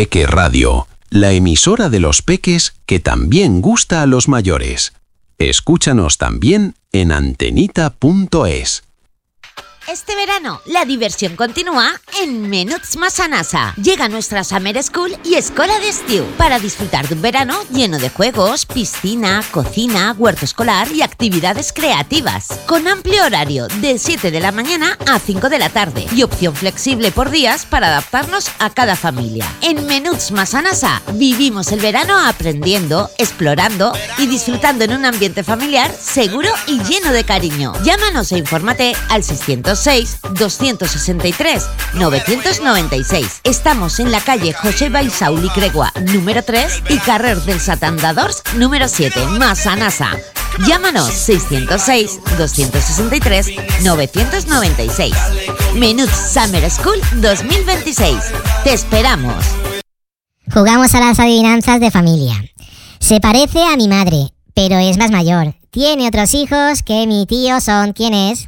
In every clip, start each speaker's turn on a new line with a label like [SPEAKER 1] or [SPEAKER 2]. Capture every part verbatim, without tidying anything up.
[SPEAKER 1] Peque Radio, la emisora de los peques que también gusta a los mayores. Escúchanos también en antenita punto es.
[SPEAKER 2] Este verano, la diversión continúa en Menuts Massanassa. Llega nuestra Summer School y Escola de Estiu para disfrutar de un verano lleno de juegos, piscina, cocina, huerto escolar y actividades creativas. Con amplio horario de siete de la mañana a cinco de la tarde y opción flexible por días para adaptarnos a cada familia. En Menuts Massanassa vivimos el verano aprendiendo, explorando y disfrutando en un ambiente familiar seguro y lleno de cariño. Llámanos e infórmate al seiscientos seis, doscientos sesenta y tres, novecientos noventa y seis. Estamos en la calle José Baisauli Cregua, número tres y Carrer dels Atandadors, número siete, Massanassa. Llámanos seiscientos seis, doscientos sesenta y tres, novecientos noventa y seis. Menuts Summer School dos mil veintiséis. Te esperamos.
[SPEAKER 3] Jugamos a las adivinanzas de familia. Se parece a mi madre, pero es más mayor. Tiene otros hijos que mi tío son. ¿Quién es?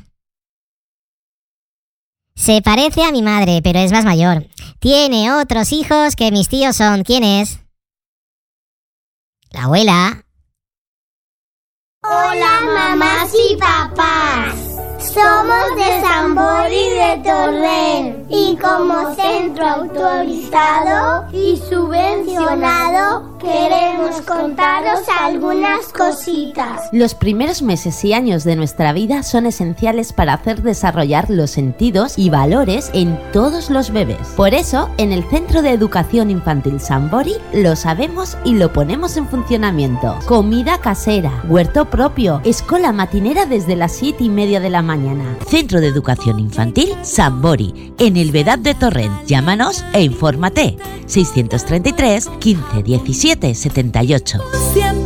[SPEAKER 3] Se parece a mi madre, pero es más mayor. Tiene otros hijos que mis tíos son. ¿Quién es? La abuela.
[SPEAKER 4] Hola, mamás y papás. Somos de Sambori de Torrent y como centro autorizado y subvencionado queremos contaros algunas cositas.
[SPEAKER 2] Los primeros meses y años de nuestra vida son esenciales para hacer desarrollar los sentidos y valores en todos los bebés. Por eso, en el Centro de Educación Infantil Sambori lo sabemos y lo ponemos en funcionamiento. Comida casera, huerto propio, escuela matinera desde las siete y media de la mañana. Centro de Educación Infantil Sambori, en el Vedad de Torrent. Llámanos e infórmate. seiscientos treinta y tres, quince, diecisiete, setenta y ocho.